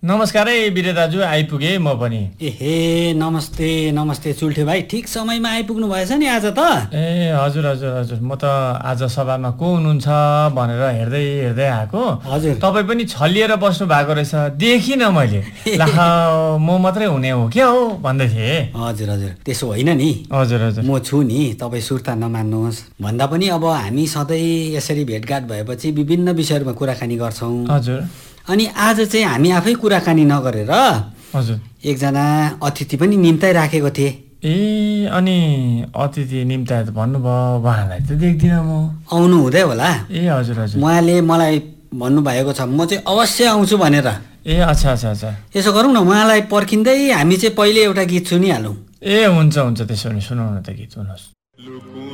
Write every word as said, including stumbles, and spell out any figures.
नमस्कार है बिरे दाजु, आइपुगे म पनि। एहे नमस्ते नमस्ते चुल्ठे भाइ, ठिक समयमा आइपुग्नु भएछ नि आज त। ए हजुर हजुर हजुर, म त आज सभामा को हुनुहुन्छ भनेर हेर्दै हेर्दै आएको। हजुर तपाईँ पनि छलिएर बस्नु भएको रहेछ, देखिनँ मैले। ला म मात्रै हुने हो क्या हो भन्दै थिएँ। हजुर हजुर, त्यसो होइन नि। हजुर हजुर, म छु नि, तपाईँ सुर्ता नमान्नुहोस्। भन्दा पनि अब हामी सधैँ यसरी भेटघाट भएपछि विभिन्न विषयहरूमा कुराकानी गर्छौँ। हजुर, अनि आज चाहिँ हामी आफै कुराकानी नगरेर हजुर एकजना अतिथि पनि निम्ताइ राखेको थिएँ। ए अनि अतिथि निम्ताए त भन्नुभयो, उहाँलाई त देख्दिनँ म। आउनु हुँदै होला। ए हजुर हजुर, उहाँले मलाई भन्नुभएको छ म चाहिँ अवश्य आउँछु भनेर। ए अच्छा अच्छा अच्छा, यसो गरौँ न, उहाँलाई पर्खिँदै हामी चाहिँ पहिले एउटा गीत सुनिहालौँ। ए हुन्छ हुन्छ, त्यसो भने सुनाउन त गीत, सुन्नुहोस्।